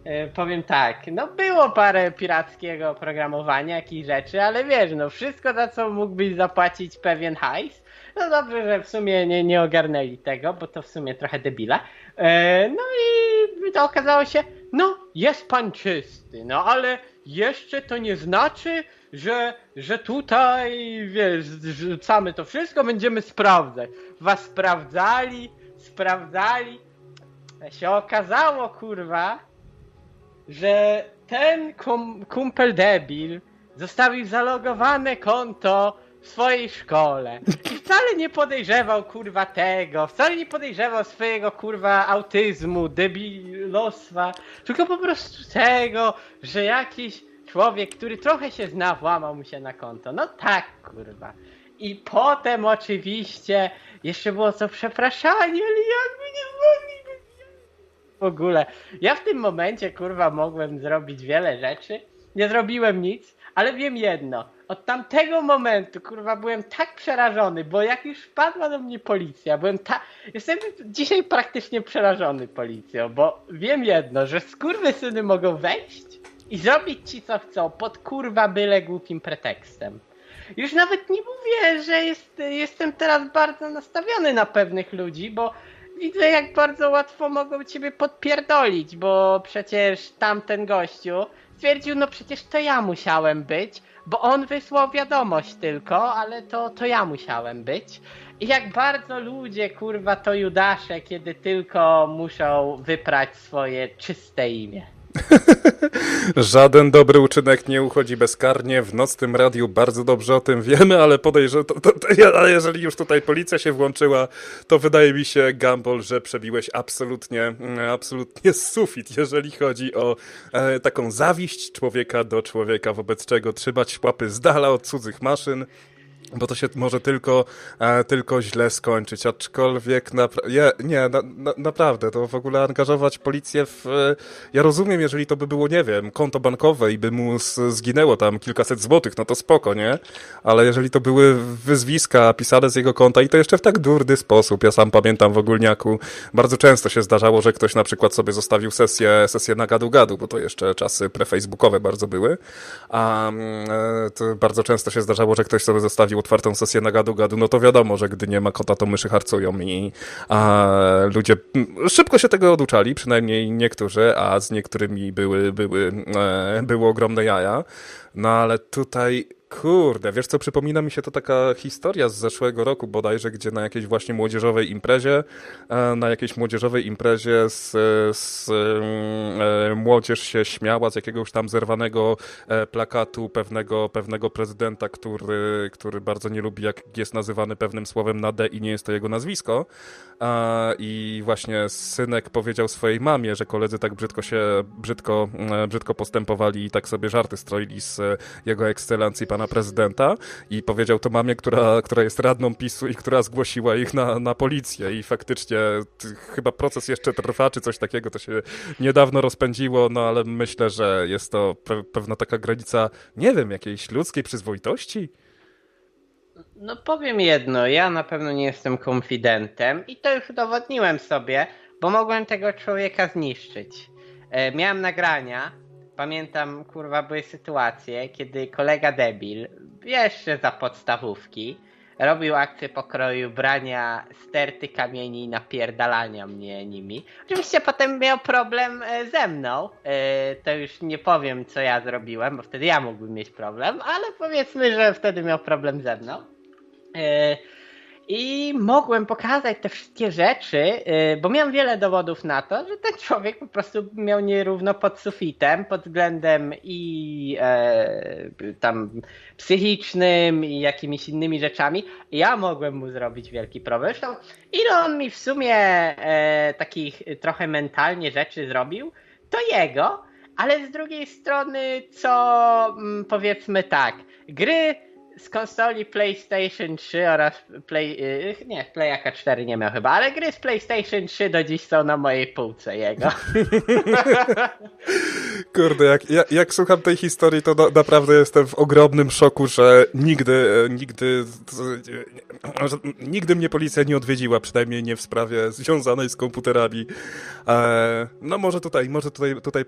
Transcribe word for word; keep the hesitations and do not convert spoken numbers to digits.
E, powiem tak, no było parę pirackiego oprogramowania, jakichś rzeczy, ale wiesz, no wszystko za co mógłbyś zapłacić pewien hajs, no dobrze, że w sumie nie, nie ogarnęli tego, bo to w sumie trochę debila. E, no i to okazało się, no jest pan czysty, no ale jeszcze to nie znaczy, że, że tutaj, wiesz, rzucamy to wszystko, będziemy sprawdzać. Was sprawdzali, sprawdzali, a się okazało, kurwa, że ten kum, kumpel debil zostawił zalogowane konto w swojej szkole i wcale nie podejrzewał, kurwa, tego, wcale nie podejrzewał swojego, kurwa, autyzmu, debilostwa, tylko po prostu tego, że jakiś człowiek, który trochę się zna, włamał mu się na konto. No tak, kurwa. I potem oczywiście jeszcze było co przepraszanie, ale jakby nie mogli w ogóle. Ja w tym momencie, kurwa, mogłem zrobić wiele rzeczy. Nie zrobiłem nic, ale wiem jedno. Od tamtego momentu, kurwa, byłem tak przerażony, bo jak już wpadła do mnie policja, byłem tak... Jestem dzisiaj praktycznie przerażony policją, bo wiem jedno, że skurwysyny mogą wejść i zrobić ci co chcą pod kurwa byle głupim pretekstem. Już nawet nie mówię, że jest, jestem teraz bardzo nastawiony na pewnych ludzi, bo widzę jak bardzo łatwo mogą ciebie podpierdolić, bo przecież tamten gościu stwierdził, no przecież to ja musiałem być, bo on wysłał wiadomość tylko, ale to, to ja musiałem być. I jak bardzo ludzie, kurwa, to Judasze, kiedy tylko muszą wyprać swoje czyste imię. Żaden dobry uczynek nie uchodzi bezkarnie. W Nocnym Radiu bardzo dobrze o tym wiemy, ale podejrzewam, to, to, to, ale jeżeli już tutaj policja się włączyła, to wydaje mi się, Gumball, że przebiłeś absolutnie, absolutnie sufit, jeżeli chodzi o e, taką zawiść człowieka do człowieka, wobec czego trzymać łapy z dala od cudzych maszyn. Bo to się może tylko, e, tylko źle skończyć, aczkolwiek napra- je, nie, na, na, naprawdę, to w ogóle angażować policję w... E, ja rozumiem, jeżeli to by było, nie wiem, konto bankowe i by mu z, zginęło tam kilkaset złotych, no to spoko, nie? Ale jeżeli to były wyzwiska pisane z jego konta i to jeszcze w tak durny sposób, ja sam pamiętam w Ogólniaku, bardzo często się zdarzało, że ktoś na przykład sobie zostawił sesję, sesję na gadu-gadu, bo to jeszcze czasy pre-facebookowe bardzo były, a e, to bardzo często się zdarzało, że ktoś sobie zostawił otwartą sesję na gadu-gadu, no to wiadomo, że gdy nie ma kota, to myszy harcują i a, ludzie szybko się tego oduczali, przynajmniej niektórzy, a z niektórymi były, były, e, były ogromne jaja. No ale tutaj, kurde, wiesz co, przypomina mi się to taka historia z zeszłego roku bodajże, gdzie na jakiejś właśnie młodzieżowej imprezie, na jakiejś młodzieżowej imprezie z, z e, młodzież się śmiała z jakiegoś tam zerwanego e, plakatu pewnego, pewnego prezydenta, który, który bardzo nie lubi, jak jest nazywany pewnym słowem na D i nie jest to jego nazwisko. A, i właśnie synek powiedział swojej mamie, że koledzy tak brzydko się, brzydko, e, brzydko postępowali i tak sobie żarty stroili z jego ekscelencji pana prezydenta i powiedział to mamie, która, która jest radną PiSu i która zgłosiła ich na, na policję i faktycznie t, chyba proces jeszcze trwa, czy coś takiego, to się niedawno rozpędziło, no ale myślę, że jest to pe- pewna taka granica, nie wiem, jakiejś ludzkiej przyzwoitości. No powiem jedno, ja na pewno nie jestem konfidentem i to już udowodniłem sobie, bo mogłem tego człowieka zniszczyć. E, miałem nagrania, pamiętam, kurwa, były sytuacje, kiedy kolega debil, jeszcze za podstawówki, robił akcję pokroju brania sterty kamieni i napierdalania mnie nimi. Oczywiście potem miał problem ze mną, e, to już nie powiem, co ja zrobiłem, bo wtedy ja mógłbym mieć problem, ale powiedzmy, że wtedy miał problem ze mną. I mogłem pokazać te wszystkie rzeczy, bo miałem wiele dowodów na to, że ten człowiek po prostu miał nierówno pod sufitem pod względem i e, tam psychicznym i jakimiś innymi rzeczami. I ja mogłem mu zrobić wielki problem. Zresztą ile on mi w sumie e, takich trochę mentalnie rzeczy zrobił, to jego, ale z drugiej strony co m, powiedzmy tak, gry z konsoli PlayStation trzy oraz Play... Nie, Playaka cztery nie miał chyba, ale gry z PlayStation trzy do dziś są na mojej półce jego. Kurde, jak, jak, jak słucham tej historii, to na, naprawdę jestem w ogromnym szoku, że nigdy, nigdy, że nigdy mnie policja nie odwiedziła, przynajmniej nie w sprawie związanej z komputerami. E, no może tutaj, może tutaj, tutaj